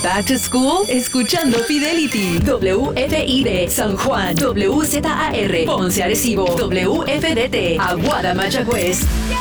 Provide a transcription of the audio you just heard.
Back to School, escuchando Fidelity. WFID San Juan, WZAR Ponce Arecibo, WFDT Aguada Mayagüez.